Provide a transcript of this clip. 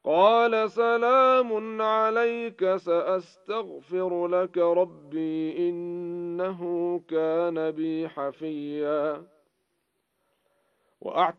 قال سلام عليك سأستغفر لك ربي إنه كان بي حفيا